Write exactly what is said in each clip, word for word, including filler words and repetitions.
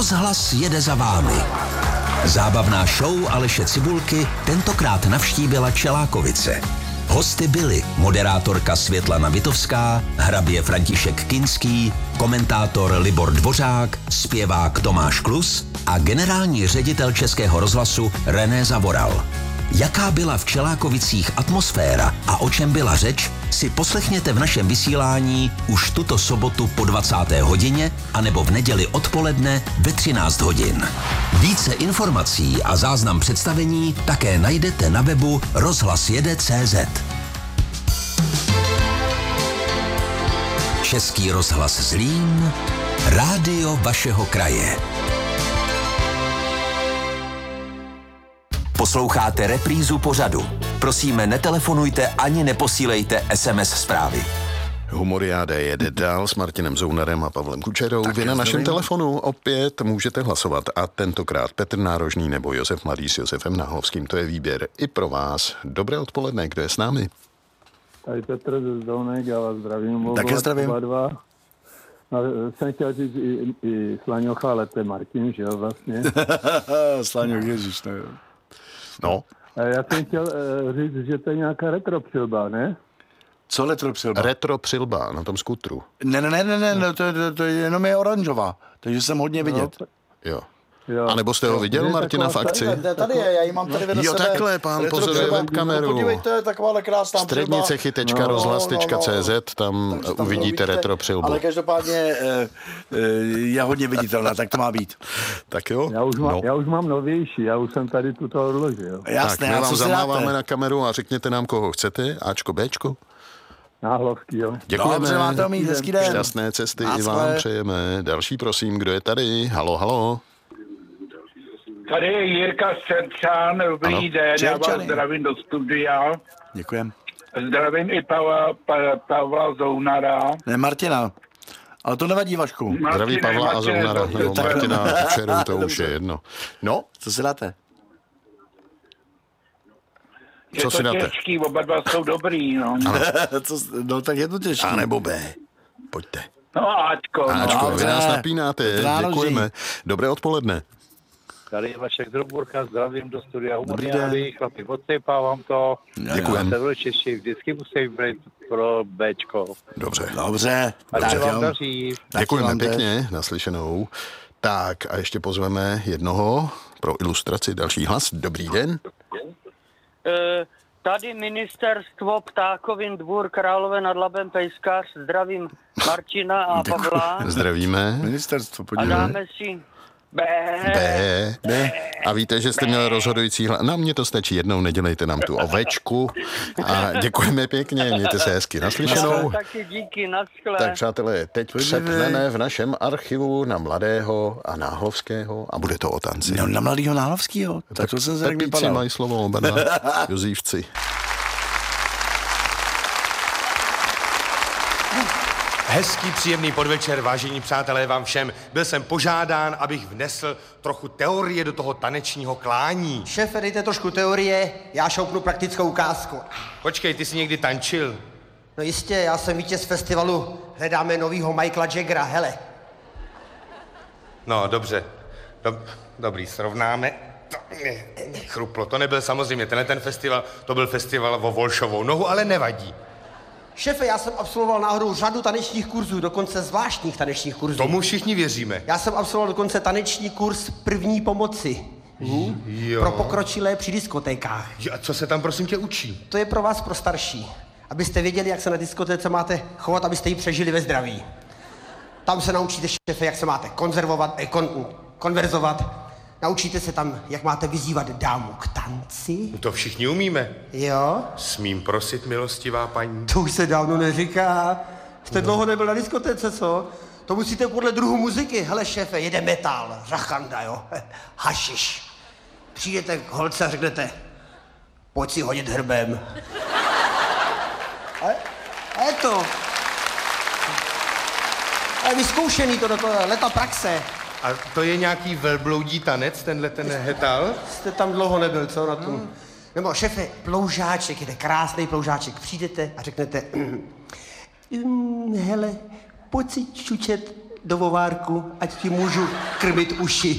Rozhlas jede za vámi. Zábavná show Aleše Cibulky tentokrát navštívila Čelákovice. Hosty byli moderátorka Světlana Vitovská, hrabě František Kinský, komentátor Libor Dvořák, zpěvák Tomáš Klus a generální ředitel Českého rozhlasu René Zavoral. Jaká byla v Čelákovicích atmosféra a o čem byla řeč, si poslechněte v našem vysílání už tuto sobotu po dvacáté hodině anebo v neděli odpoledne ve třináct hodin. Více informací a záznam představení také najdete na webu rozhlasjede tečka cé zet. Český rozhlas Zlín, rádio vašeho kraje. Posloucháte reprízu pořadu. Prosíme, netelefonujte ani neposílejte es em es zprávy. Humoriáda jede dál s Martinem Zounarem a Pavlem Kučerou. Tak Vy na našem zdravím. telefonu opět můžete hlasovat a tentokrát Petr Nárožný nebo Josef Mladý s Josefem Náhlovským. To je výběr i pro vás. Dobré odpoledne, kdo je s námi? Tady Petr ze Zdolnek, já vás zdravím. Také zdravím. Dva, dva. No, jsem chtěl říct i, i Slaňocha, ale to je Martin, že jo, vlastně. Slaňoch, ježiš, no jo. No. Já jsem chtěl uh, říct, že to je nějaká retropřilba, ne? Co retropřilba? Retropřilba na tom skutru. Ne, ne, ne, ne, ne to, to, to je jenom je oranžová, takže jsem hodně vidět. No, jo. Jo. A nebo jste ho viděl, Martina, v akci? Tady, tady je, já ji mám tady vedle jo, sebe. Jo, takhle, pán pozoruje webkameru. No, podívejte, takováhle krásná Střední cechy tečka rozhlas tečka cé zet, tam, tam uvidíte retropřilbu. Ale každopádně e, e, je hodně viditelná, tak to má být. Tak jo. Já už, má, no. já už mám novější, já už jsem tady tuto odložil. Jasné, tak my vám zamáváme na kameru a řekněte nám, koho chcete. Ačko, Bčko? Náhlovský, jo. Děkujeme. Dobře, máte mít hezký den. Šťastné cesty i vám přejeme. Další, prosím, kdo je tady? Halo, halo. Tady je Jirka Střepčan, dobrý ano. den, já vás zdravím do studia. Děkujem. Zdravím i Pavla, pa, Pavla Zounara. Ne, Martina. Ale to nevadí, Vašku. Martine, Zdraví Pavla a Zounara, nebo Martina Kučeru, to už je jedno. No? Co si dáte? Je Co to si dáte? těžký, oba dva jsou dobrý, no. Co, no tak je to těžký. A nebo B. Pojďte. No Ačko. Ačko, no. vy nás napínáte, děkujeme. Dobré odpoledne. Tady je Vašek Droburka, zdravím do studia Humoriády, chlapi, odsejpávám to. Děkujem. Severu Češi vždycky musí být pro Bčko. Dobře. Dobře. A se vám daří. Děkujeme pěkně, naslyšenou. Tak a ještě pozveme jednoho pro ilustraci další hlas. Dobrý den. E, tady ministerstvo Ptákovin dvůr Králové nad Labem Pejskař. Zdravím Martina a Pavla. Zdravíme. Ministerstvo, A podívej. dáme si B. B. B. A víte, že jste měl rozhodující hlas. Na mě to stačí jednou, nedělejte nám tu ovečku. A děkujeme pěkně, mějte se hezky. Naslyšenou. Taky díky, naschle. Tak přátelé, teď přepneme v našem archivu na Mladého a Náhlovského a bude to o tanci. No, na Mladýho Náhlovskýho. Tak, tak to jsem se tak Pepíci vypadal. mají slovo oba dva. Jozívci. Hezký, příjemný podvečer, vážení přátelé, vám všem. Byl jsem požádán, abych vnesl trochu teorie do toho tanečního klání. Šéfe, dejte trošku teorie, já šoupnu praktickou ukázku. Počkej, ty jsi někdy tančil? No jistě, já jsem vítěz festivalu Hledáme novýho Michaela Jaggera, hele. No, dobře. Dob, dobrý, srovnáme. To mě chruplo, to nebyl samozřejmě tenhle ten festival, to byl festival o Volšovou nohu, ale nevadí. Šéfe, já jsem absolvoval náhodou řadu tanečních kurzů, dokonce zvláštních tanečních kurzů. Tomu všichni věříme. Já jsem absolvoval dokonce taneční kurz první pomoci. Hm? Pro pokročilé při diskotékách. Jo, a co se tam prosím tě učí? To je pro vás, pro starší. Abyste věděli, jak se na diskotéce máte chovat, abyste ji přežili ve zdraví. Tam se naučíte, šéfe, jak se máte konzervovat, eh, kon, konverzovat. Naučíte se tam, jak máte vyzývat dámu k tanci. To všichni umíme. Jo? Smím prosit, milostivá paní. To už se dávno neříká. Jste no. dlouho nebyl na diskotéce, co? To musíte podle druhu muziky. Hele, šéfe, jede metal, řachanda, jo? Hašiš. Přijdete k holce a řeknete, pojď si hodit hrbem. A, a je to. A je vyzkoušený to do toho, leta praxe. A to je nějaký velbloudí tanec, tenhle ten hetal? Jste tam dlouho nebyl, co na tom? Hmm. Nebo šéfe, ploužáček, je to krásný ploužáček. Přijdete a řeknete, mm, hele, pojď si čučet do vovárku, ať ti můžu krmit uši.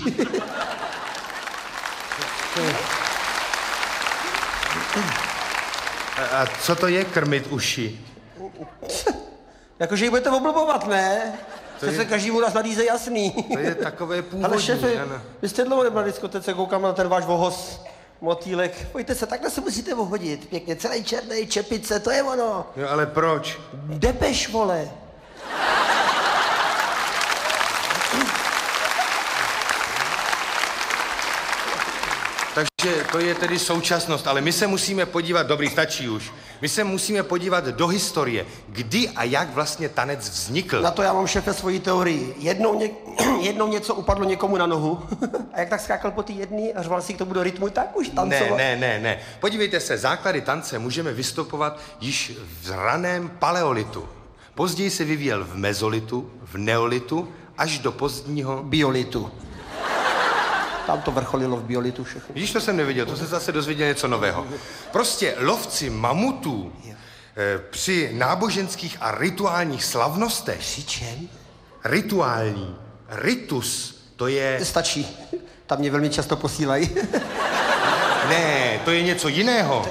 A co to je krmit uši? Jakože ji budete oblbovat, ne? To To je- se každému nás nadíze jasný. To je takové původní, Ale šéfe, ano. vy jste dlouho nebyl na diskotece, koukám na ten váš vohoz, motýlek. Pojďte se, takhle se musíte ohodit. Pěkně, celý černý, čepice, to je ono. Jo, ale proč? Depeš, vole. Takže to je tedy současnost, ale my se musíme podívat, dobrý, stačí už, my se musíme podívat do historie, kdy a jak vlastně tanec vznikl. Na to já mám, šéfe, svoji teorii. Jednou, ně, jednou něco upadlo někomu na nohu a jak tak skákal po té jedný a řval si k tomu do rytmu, tak už tancoval. Ne, ne, ne, ne. Podívejte se, základy tance můžeme vystupovat již v raném paleolitu. Později se vyvíjel v mezolitu, v neolitu, až do pozdního... Biolitu. Tam to vrcholilo v biolitu všechno. Vidíš, to jsem nevěděl, to jsem zase dozvěděl něco nového. Prostě lovci mamutů eh, při náboženských a rituálních slavnostech... Při čem? Rituální. Ritus, to je... Stačí. Tam mě velmi často posílají. Ne, to je něco jiného.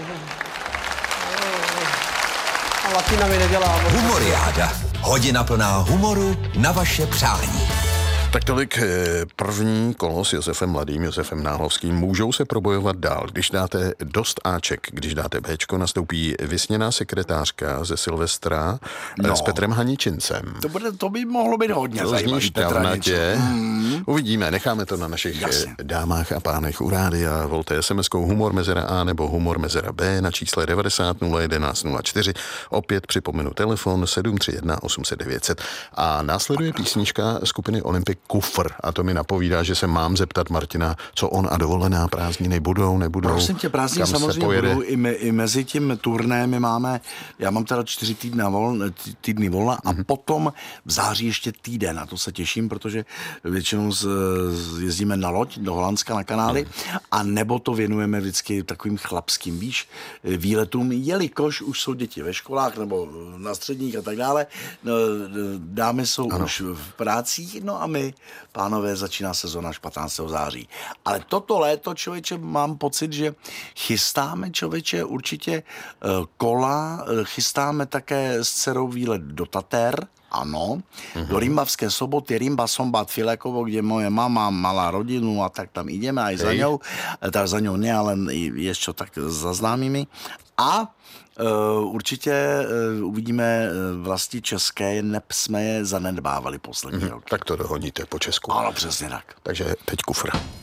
A latina mi nedělá. Humoriáda. Hodina plná humoru na vaše přání. Tak tolik eh, první kolo s Josefem Mladým, Josefem Náhlovským. Můžou se probojovat dál. Když dáte dost Aček, když dáte Bčko, nastoupí vysněná sekretářka ze Silvestra no. No. s Petrem Haničincem. To, bude, to by mohlo být hodně To zní zajímavý. Petra šťavnatě. Haniček. Uvidíme, necháme to na našich Jasně. eh, dámách a pánech u rádia. Volte es em eskou humor mezera A nebo humor mezera B na čísle devadesát nula jedenáct nula čtyři. Opět připomenu telefon sedm tři jedna osm set devět set. A následuje písnička skupiny Olympic Kufr. A to mi napovídá, že se mám zeptat Martina, co on a dovolená, prázdniny budou, nebudou. Prosím tě, prázdniny kam se samozřejmě pojede. budou. I, me, I mezi tím turné my máme, já mám teda čtyři týdny volna, týdny volna a mm-hmm. potom v září ještě týden. A to se těším, protože většinou z, z, jezdíme na loď do Holandska na kanály mm. a nebo to věnujeme vždycky takovým chlapským, víš, výletům, jelikož už jsou děti ve školách nebo na středních a tak dále. No, dámy jsou ano. už v prácích, no a my, pánové, začíná sezóna až patnáctého září. Ale toto léto, člověče, mám pocit, že chystáme, člověče, určitě kola, chystáme také s dcerou výlet do Tater, ano, mm-hmm. do Rimbavské Soboty, Rimba, Sombat, Filekovo, kde moje mama mala rodinu a tak tam ideme aj za ňou, teda za ňou ne, ale ještě tak za známými. A Uh, určitě uh, uvidíme uh, vlasti české, neb jsme je zanedbávali poslední mm, rok. Tak to dohoníte po Česku. Ano, přesně tak. Takže teď Kufr.